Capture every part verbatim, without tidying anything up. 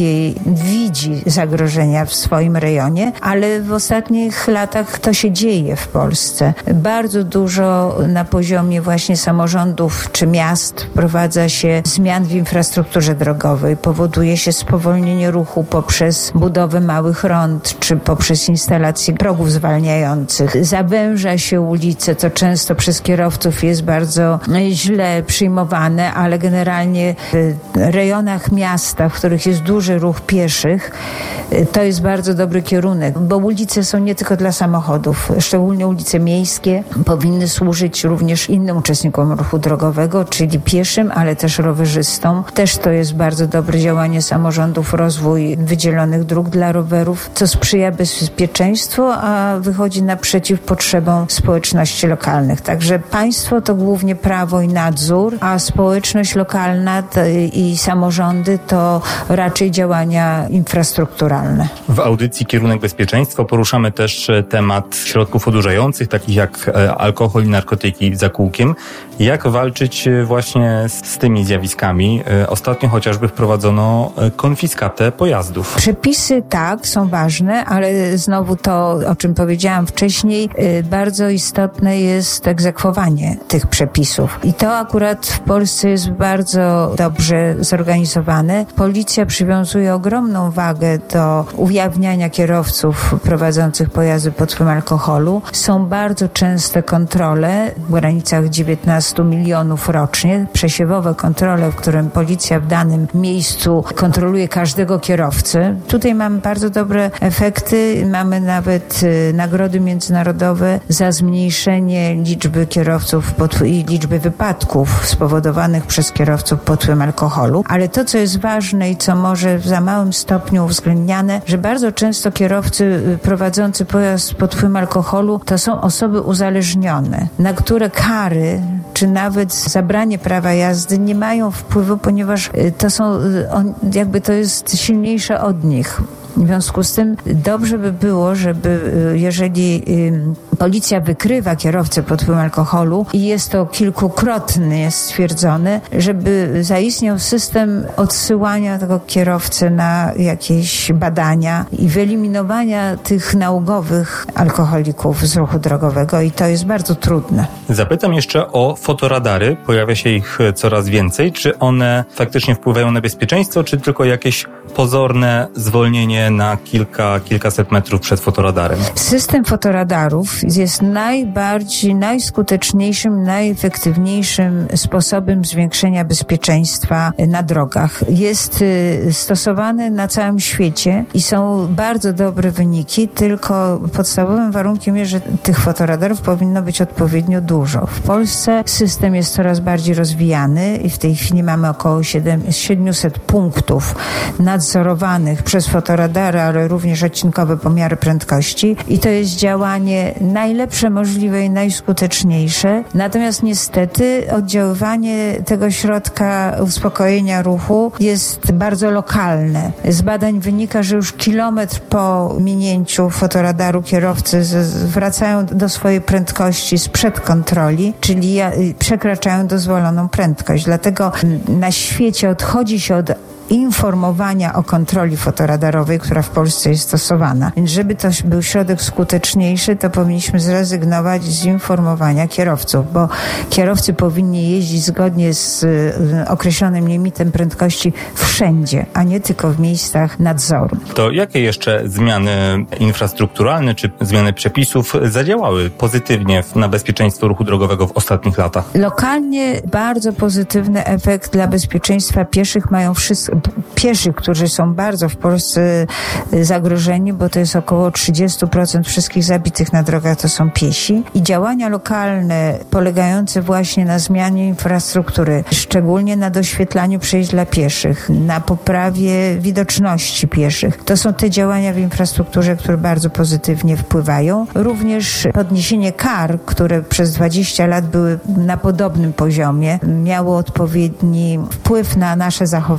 lepiej widzi zagrożenia w swoim rejonie, ale w ostatnich latach to się dzieje w Polsce. Bardzo dużo na poziomie właśnie samorządów czy miast wprowadza się zmian w infrastrukturze drogowej. Powoduje się spowolnienie ruchu poprzez budowę małych rond czy poprzez instalację progów zwalniających. Zawęża się ulice, to często przez kierowców jest bardzo źle przyjmowane, ale generalnie w rejonach miasta, w których jest duży ruch pieszych, to jest bardzo dobry kierunek, bo ulice są nie tylko dla samochodów, szczególnie ulice miejskie powinny służyć również innym uczestnikom ruchu drogowego, czyli pieszym, ale też rowerzystom. Też to jest bardzo dobre działanie samorządów, rozwój wydzielonych dróg dla rowerów, co sprzyja bezpieczeństwu, a wychodzi naprzeciw potrzebom społeczności lokalnych. Także państwo to głównie prawo i nadzór, a społeczność lokalna i samorządy to raczej działania infrastrukturalne. W audycji Kierunek Bezpieczeństwo poruszamy też temat środków odurzających, takich jak alkohol i narkotyki za kółkiem. Jak walczyć właśnie z tymi zjawiskami? Ostatnio chociażby wprowadzono konfiskatę pojazdów. Przepisy tak, są ważne, ale znowu to, o czym powiedziałam wcześniej, bardzo istotne jest egzekwowanie tych przepisów. I to akurat w Polsce jest bardzo dobrze zorganizowane. Policja przywiązuje ogromną wagę do ujawniania kierowców prowadzących pojazdy pod wpływem alkoholu. Są bardzo częste kontrole w granicach dziewiętnastu milionów rocznie, przesiewowe kontrole, w którym policja w danym miejscu kontroluje każdego kierowcę. Tutaj mamy bardzo dobre efekty. Mamy nawet y, nagrody międzynarodowe za zmniejszenie liczby kierowców pod, i liczby wypadków spowodowanych przez kierowców pod wpływem alkoholu. Ale to, co jest ważne i co może w za małym stopniu uwzględniane, że bardzo często kierowcy y, prowadzący pojazd pod wpływem alkoholu to są osoby uzależnione, na które kary czy nawet zabranie prawa jazdy nie mają wpływu, ponieważ to są, on, jakby to jest silniejsze od nich. W związku z tym dobrze by było, żeby jeżeli y, policja wykrywa kierowcę pod wpływem alkoholu i jest to kilkukrotnie stwierdzone, żeby zaistniał system odsyłania tego kierowcy na jakieś badania i wyeliminowania tych nałogowych alkoholików z ruchu drogowego i to jest bardzo trudne. Zapytam jeszcze o fotoradary. Pojawia się ich coraz więcej. Czy one faktycznie wpływają na bezpieczeństwo, czy tylko jakieś pozorne zwolnienie na kilka, kilkaset metrów przed fotoradarem? System fotoradarów jest najbardziej, najskuteczniejszym, najefektywniejszym sposobem zwiększenia bezpieczeństwa na drogach. Jest stosowany na całym świecie i są bardzo dobre wyniki, tylko podstawowym warunkiem jest, że tych fotoradarów powinno być odpowiednio dużo. W Polsce system jest coraz bardziej rozwijany i w tej chwili mamy około siedemset punktów nadzorowanych przez fotoradary, ale również odcinkowe pomiary prędkości i to jest działanie najlepsze możliwe i najskuteczniejsze. Natomiast niestety oddziaływanie tego środka uspokojenia ruchu jest bardzo lokalne. Z badań wynika, że już kilometr po minięciu fotoradaru kierowcy wracają do swojej prędkości sprzed kontroli, czyli przekraczają dozwoloną prędkość. Dlatego na świecie odchodzi się od informowania o kontroli fotoradarowej, która w Polsce jest stosowana. Więc żeby to był środek skuteczniejszy, to powinniśmy zrezygnować z informowania kierowców, bo kierowcy powinni jeździć zgodnie z określonym limitem prędkości wszędzie, a nie tylko w miejscach nadzoru. To jakie jeszcze zmiany infrastrukturalne czy zmiany przepisów zadziałały pozytywnie na bezpieczeństwo ruchu drogowego w ostatnich latach? Lokalnie bardzo pozytywny efekt dla bezpieczeństwa pieszych mają wszyscy pieszych, którzy są bardzo w Polsce zagrożeni, bo to jest około trzydzieści procent wszystkich zabitych na drogach to są piesi i działania lokalne polegające właśnie na zmianie infrastruktury, szczególnie na doświetlaniu przejść dla pieszych, na poprawie widoczności pieszych. To są te działania w infrastrukturze, które bardzo pozytywnie wpływają. Również podniesienie kar, które przez dwadzieścia lat były na podobnym poziomie, miało odpowiedni wpływ na nasze zachowania.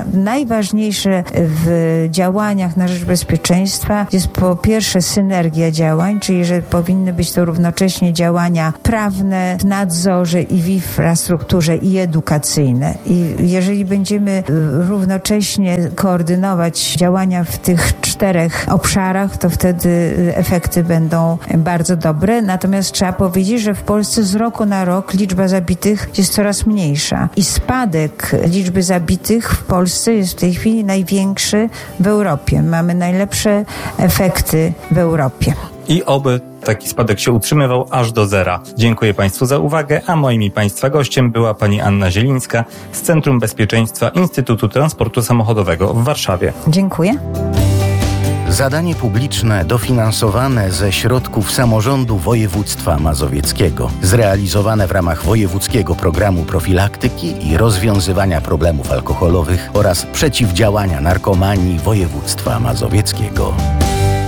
najważniejsze w działaniach na rzecz bezpieczeństwa jest po pierwsze synergia działań, czyli że powinny być to równocześnie działania prawne, w nadzorze i w infrastrukturze i edukacyjne. I jeżeli będziemy równocześnie koordynować działania w tych czterech obszarach, to wtedy efekty będą bardzo dobre. Natomiast trzeba powiedzieć, że w Polsce z roku na rok liczba zabitych jest coraz mniejsza i spadek liczby zabitych w Polsce jest w tej chwili największy w Europie. Mamy najlepsze efekty w Europie. I oby taki spadek się utrzymywał aż do zera. Dziękuję Państwu za uwagę, a moim i Państwa gościem była pani Anna Zielińska z Centrum Bezpieczeństwa Instytutu Transportu Samochodowego w Warszawie. Dziękuję. Zadanie publiczne dofinansowane ze środków samorządu województwa mazowieckiego, zrealizowane w ramach wojewódzkiego programu profilaktyki i rozwiązywania problemów alkoholowych oraz przeciwdziałania narkomanii województwa mazowieckiego.